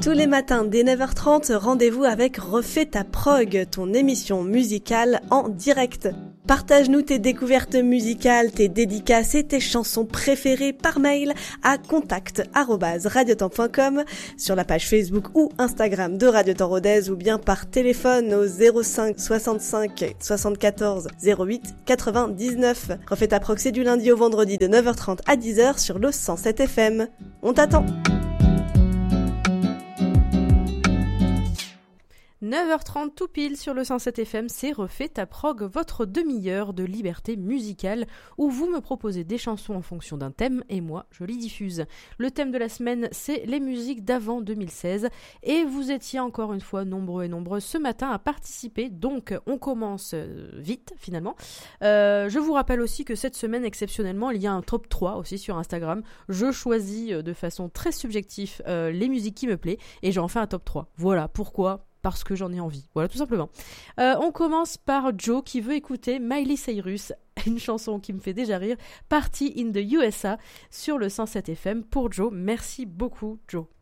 Tous les matins dès 9h30, rendez-vous avec Refais ta prog, ton émission musicale en direct. Partage-nous tes découvertes musicales, tes dédicaces et tes chansons préférées par mail à contact@radiotemps.com, sur la page Facebook ou Instagram de Radio Temps Rodez ou bien par téléphone au 05 65 74 08 99. Refais ta prog, c'est du lundi au vendredi de 9h30 à 10h sur le 107 FM. On t'attend. 9h30 tout pile sur le 107 FM, c'est Refais ta prog, votre demi-heure de liberté musicale où vous me proposez des chansons en fonction d'un thème et moi je les diffuse. Le thème de la semaine, c'est les musiques d'avant 2016 et vous étiez encore une fois nombreux et nombreuses ce matin à participer, donc on commence vite finalement. Je vous rappelle aussi que cette semaine exceptionnellement il y a un top 3 aussi sur Instagram. Je choisis de façon très subjective les musiques qui me plaisent et j'en fais un top 3. Voilà pourquoi. Parce que j'en ai envie, voilà tout simplement. On commence par Joe qui veut écouter Miley Cyrus, une chanson qui me fait déjà rire, Party in the USA sur le 107 FM. Pour Joe, merci beaucoup Joe.